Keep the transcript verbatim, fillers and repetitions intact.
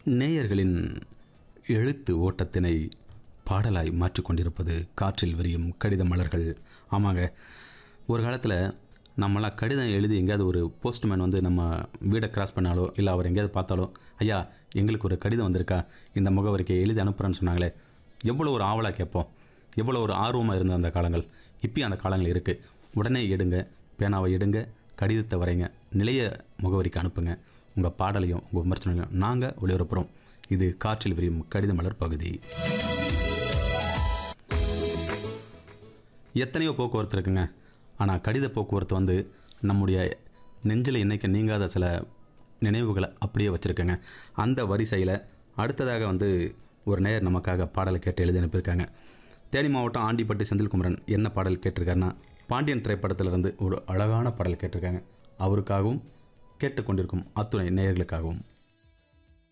நேயர்களின் எழுத்து ஓட்டத்தினை பாடலாய் மாற்றிக்கொண்டிருப்பது காற்றில் விரியும் கடித மலர்கள். ஆமாங்க, ஒரு காலத்தில் நம்மளாம் கடிதம் எழுதி எங்கேயாவது ஒரு போஸ்ட்மேன் வந்து நம்ம வீடை கிராஸ் பண்ணாலோ இல்லை அவர் எங்கேயாவது பார்த்தாலோ, ஐயா எங்களுக்கு ஒரு கடிதம் வந்திருக்கா, இந்த முகவரிக்கு எழுதி அனுப்புகிறேன்னு சொன்னாங்களே, எவ்வளோ ஒரு ஆவலாக கேட்போம், எவ்வளோ ஒரு ஆர்வமாக இருந்த அந்த காலங்கள். இப்போயும் அந்த காலங்கள் இருக்குது. உடனே எடுங்க, பேனாவை எடுங்க, கடிதத்தை வரைங்க, நிலைய முகவரிக்கு அனுப்புங்க. உங்கள் பாடலையும் உங்கள் விமர்சனங்களையும் நாங்கள் ஒளிபரப்புகிறோம். இது காற்றில் விரியும் கடித மலர் பகுதி. எத்தனையோ போக்குவரத்து இருக்குங்க. ஆனால் கடித போக்குவரத்து வந்து நம்முடைய நெஞ்சில் இன்றைக்கி நீங்காத சில நினைவுகளை அப்படியே வச்சுருக்கேங்க. அந்த வரிசையில் அடுத்ததாக வந்து ஒரு நேயர் நமக்காக பாடலை கேட்டு எழுதி அனுப்பியிருக்காங்க. தேனி மாவட்டம் ஆண்டிப்பட்டி செந்தில்குமரன் என்ன பாடல் கேட்டிருக்காருன்னா, பாண்டியன் திரைப்படத்திலிருந்து ஒரு அழகான பாடல் கேட்டிருக்காங்க. அவருக்காகவும் கேட்டுக்கொண்டிருக்கும் அத்துணை நேயர்களுக்காகவும்.